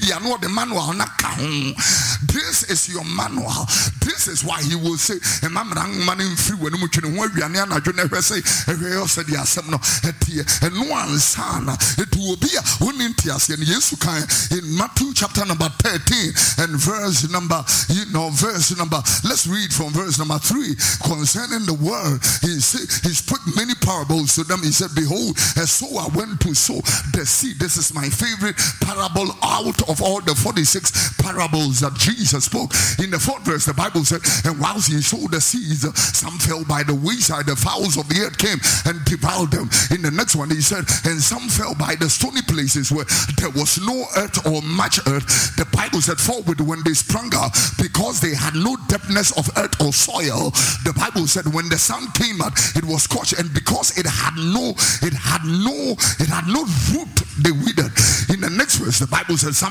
bia no the manual na ka ho. This is your manual. This is why he will say emamran man mfiri wanu mu twene ho awiane anadwo na hwese ehwe ose de asem no etie eno ansa na etu obi a woni ntiase ne Yesu kan in Matthew chapter number 13 and verse number let's read from verse number 3 concerning the word. He spoke many parables to them. He said, behold, a sower went to sow the seed. This is my favorite parable out of all the 46 parables that Jesus spoke. In the 4th verse, the Bible said, and whilst he sowed the seeds, some fell by the wayside. The fowls of the earth came and devoured them. In the next one, he said, and some fell by the stony places where there was no earth or much earth. The Bible said, forward when they sprung up, because they had no depthness of earth or soil. The Bible said, when the sun came out, it was scorched, and because it had no root, they withered. In the next verse, the Bible said, some